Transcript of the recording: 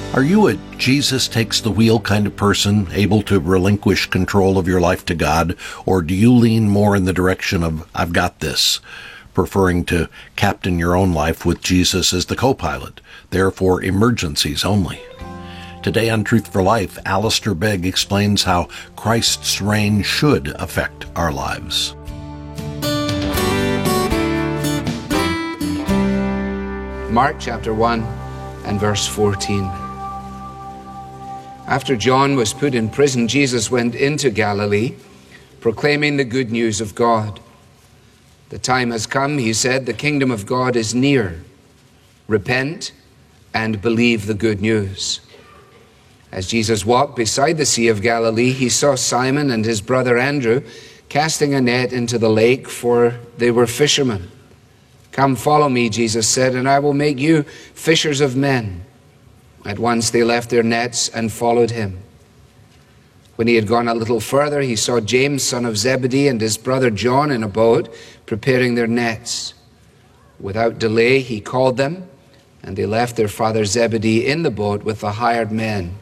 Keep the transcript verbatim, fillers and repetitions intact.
Are you a Jesus takes the wheel kind of person, able to relinquish control of your life to God, or do you lean more in the direction of, I've got this, preferring to captain your own life with Jesus as the co-pilot, there for emergencies only? Today on Truth for Life, Alistair Begg explains how Christ's reign should affect our lives. Mark chapter one and verse fourteen. After John was put in prison, Jesus went into Galilee, proclaiming the good news of God. The time has come, he said, the kingdom of God is near. Repent and believe the good news. As Jesus walked beside the Sea of Galilee, he saw Simon and his brother Andrew casting a net into the lake, for they were fishermen. Come, follow me, Jesus said, and I will make you fishers of men. At once they left their nets and followed him. When he had gone a little further, he saw James, son of Zebedee, and his brother John in a boat, preparing their nets. Without delay, he called them, and they left their father Zebedee in the boat with the hired men,